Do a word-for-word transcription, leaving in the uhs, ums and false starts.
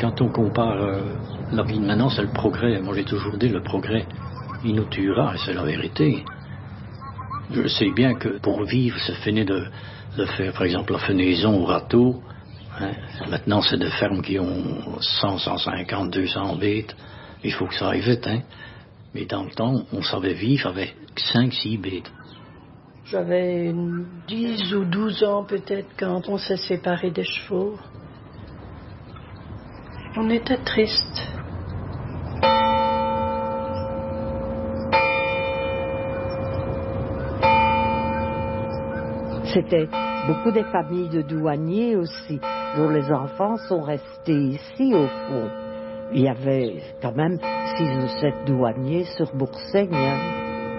quand on compare euh, la vie de maintenant, c'est le progrès. Moi, j'ai toujours dit, le progrès, il nous tuera, et c'est la vérité. Je sais bien que pour vivre, c'est fini de, de faire, par exemple, la fenaison au râteau. Hein. Maintenant, c'est des fermes qui ont cent, cent cinquante, deux cents bêtes. Il faut que ça aille vite, hein. Mais dans le temps, on savait vivre avec cinq, six bêtes. J'avais dix ou douze ans peut-être quand on s'est séparés des chevaux. On était tristes. C'était beaucoup des familles de douaniers aussi, dont les enfants sont restés ici au fond. Il y avait quand même six ou sept douaniers sur Boursaigne. Hein.